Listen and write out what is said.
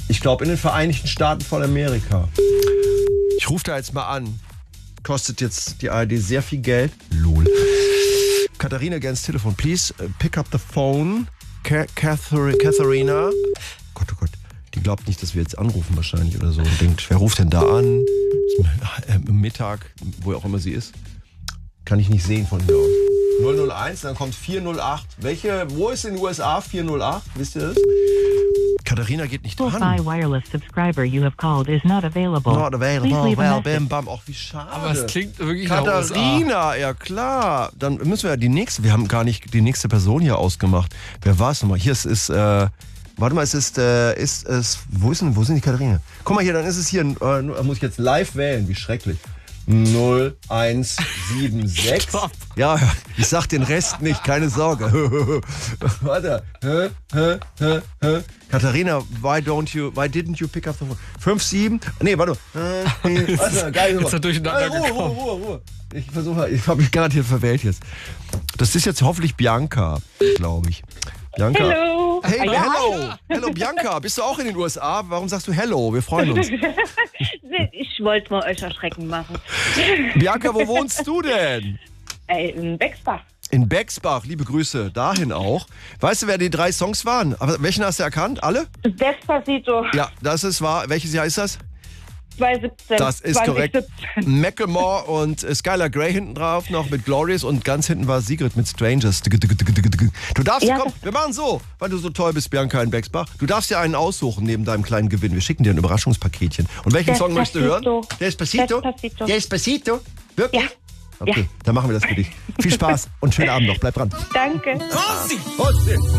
Ich glaube in den Vereinigten Staaten von Amerika. Ich rufe da jetzt mal an. Kostet jetzt die ARD sehr viel Geld. Lol. Katharina, geh ans Telefon. Please pick up the phone. Katharina. Gott, oh Gott. Die glaubt nicht, dass wir jetzt anrufen wahrscheinlich oder so. Und denkt, wer ruft denn da an? Mittag, wo auch immer sie ist. Kann ich nicht sehen von hier aus. 001, dann kommt 408. Wo ist in den USA 408? Wisst ihr das? Katharina geht nicht dran. Wireless subscriber you have called is not available. Not available. Well, bam, bam. Auch wie schade. Aber es klingt wirklich Katharina, ja klar. Dann müssen wir ja wir haben gar nicht die nächste Person hier ausgemacht. Wer war es nochmal? Hier, es ist, warte mal, wo sind die Katharina? Guck mal hier, dann ist es hier, muss ich jetzt live wählen, wie schrecklich. 0176. Stopp. Ja, ich sag den Rest nicht, keine Sorge. Warte. Katharina, why didn't you pick up the phone? 57? Nee, warte. Warte, geil. Jetzt durcheinander gekommen. Ruhe. Ich habe mich garantiert verwählt jetzt. Das ist jetzt hoffentlich Bianca, glaube ich. Bianca. Hello. Hey, Ja, hello. Hello, Bianca. Bist du auch in den USA? Warum sagst du hello? Wir freuen uns. Ich wollte mal euch erschrecken machen. Bianca, wo wohnst du denn? In Bexbach. In Bexbach. Liebe Grüße dahin auch. Weißt du, wer die 3 Songs waren? Aber welchen hast du erkannt? Alle? Despacito. Ja, das ist wahr. Welches Jahr ist das? 2017. Das ist 2017. korrekt. Macklemore und Skylar Grey hinten drauf noch mit Glorious und ganz hinten war Sigrid mit Strangers. Du darfst, Ja, komm, wir machen so, weil du so toll bist, Bianca in Bexbach. Du darfst dir einen aussuchen neben deinem kleinen Gewinn. Wir schicken dir ein Überraschungspaketchen. Und welchen Song möchtest du hören? Despacito. Despacito? Wirklich? Ja. Okay, dann machen wir das für dich. Viel Spaß und schönen Abend noch. Bleib dran. Danke. Hossi!